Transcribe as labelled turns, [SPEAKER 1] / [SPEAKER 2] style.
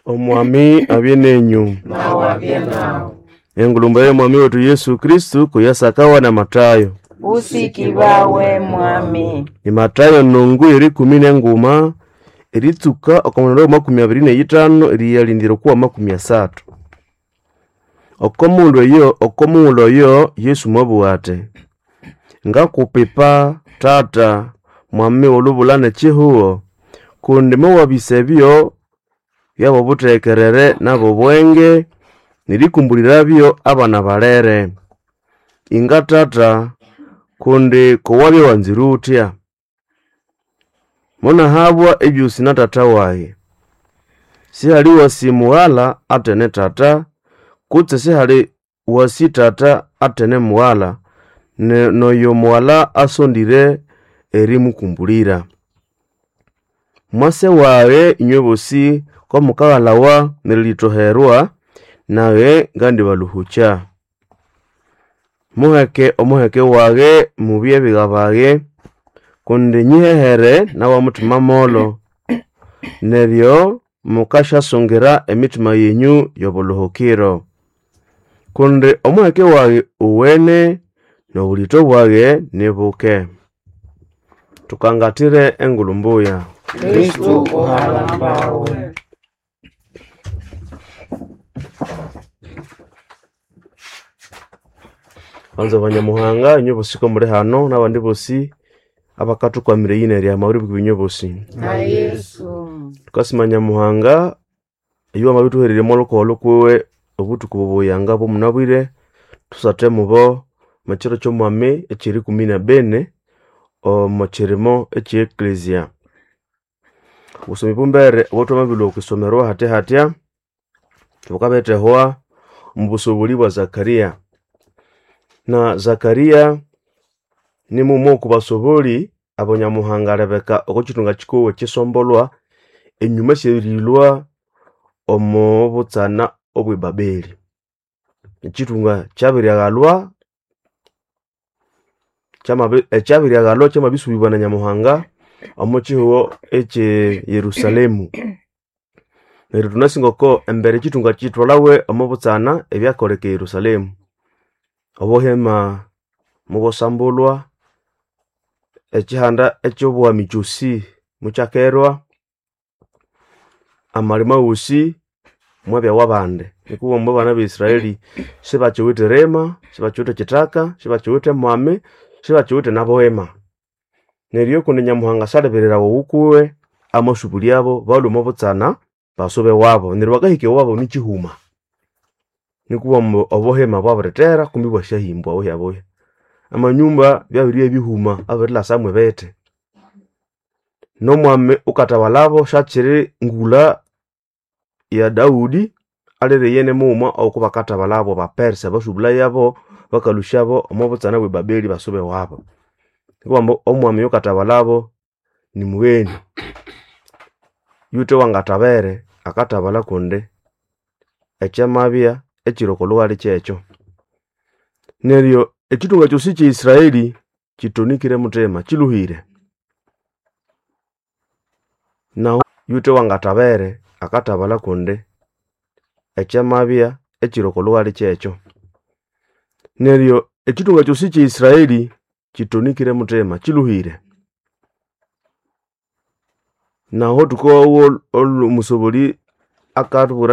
[SPEAKER 1] Omwami abye nenyu.
[SPEAKER 2] nawe abye nawe.
[SPEAKER 1] Engulumba ye mwami wetu Yesu Kristu kuyasakawa na Matayo.
[SPEAKER 2] Usikibawe mwami.
[SPEAKER 1] Ni Matayo nungu iri 10 eritsuka okomunoro 25 eriyalindira kuwa 30. Okomundu oyo Yesu mwabuwate. Ngakupipa tata mwami olubulane chihuo kundi muwabisebyo yabo butekerere nabo bwenge nirikumbulirabyo abana balere. Inga tata kundi kuwabyo wanzirutya. Mona habwa ebyusi na tata waye. Sihali wasi muwala atene tata, kutse sihali wasi tata atene muwala, noyo muwala asondire eri mukumbulira. Mwase wawe inyobosi kwa mukawalawa nilitoherwa nawe ngandi baluhucha. Omuheke wage mubye bigabage kundi nyihehere na wa mutima molo neryo mukasha songera emitima yenyu yobuluhukiro kundi omuheke wage uwene nobulito bwage nibuke. Tukangatire engulumbuya.
[SPEAKER 2] Kristu uhalambawe.
[SPEAKER 1] Anza banyamuhanga inyobosiko muri hano n'abandi bosi abakatukwamire yine rya mawuri bw'inyobosi
[SPEAKER 2] na Yesu.
[SPEAKER 1] Tukasimanya muhanga iyo amabitu herire moloko olukwe obutuku bubuyanga bo munabwire tusate mubo machiro cyo mwame ekiri 14 o machirimo eki ecclesia. Usomi bumbere woto mabilo kusomerwa hatya tukabete hoa mbusobuli wa Zakaria. Na Zakaria ni mumo kubasoboli abonyamuhanga Rebeka okochitunga chikowe chisombolwa enyuma sherilwa omobutsana obwe Babeli. Echitunga chabiryagalwa chamabisubibwa na nyamuhanga omochiho eche Yerusalemu. Nero tunasingoko embere chitunga chitwalawe omobutsana ebyakoreke Yerusalemu. Obohema mugosambulwa echihanda echobuwa michusi muchakerwa amalima usi mwabya wabande nikuwa mbo bana b'Israeli sibachiwite rema, sibachiwite chitaka, sibachiwite mwame, sibachiwite nabohema. Neryo kundi nyamuhanga saleberera wokuwe amashubuli yabo balu mobutsana basobe wabo neryo bakahike wabo nichihuma. Nikuwa mbo obohema bwaburetera kumbi bwashahimbwa oyaboya. Amanyumba byabiri ebihuma aberila samwe bete. No mwame ukatabalabo shachire ngula ya Daudi alere yene mumwa okuba katabalabo ba Persia bashubula yabo bakalushabo omobutsana bwe Babeli basobe wabo. Nikuwa mbo omwame ukatabalabo ni muweni. Yute wangatabere akatabala konde echamabya echirokoluwali checho. Neryo echitunga chosi cha Israeli chitonikire mutema chiluhire. Na yute wangatabere akatabala konde echamabya echirokoluwali checho. Neryo echitunga chosi cha Israeli chitonikire mutema chiluhire. Na hotuko musoboli akatubura